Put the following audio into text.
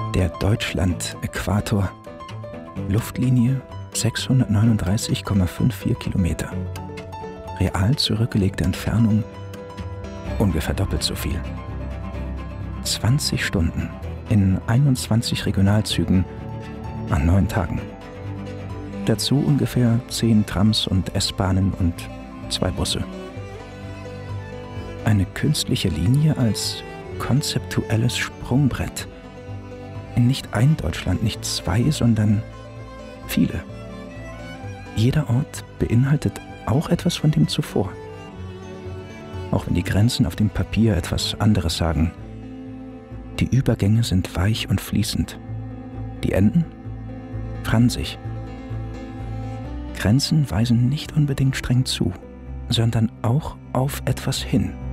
Der Deutschland-Äquator. Luftlinie 639,54 Kilometer. Real zurückgelegte Entfernung ungefähr doppelt so viel. 20 Stunden in 21 Regionalzügen an 9 Tagen. Dazu ungefähr 10 Trams und S-Bahnen und 2 Busse. Eine künstliche Linie als konzeptuelles Sprungbrett. In nicht ein Deutschland, nicht 2, sondern viele. Jeder Ort beinhaltet auch etwas von dem zuvor. Auch wenn die Grenzen auf dem Papier etwas anderes sagen. Die Übergänge sind weich und fließend. Die Enden fransig. Grenzen weisen nicht unbedingt streng zu, sondern auch auf etwas hin.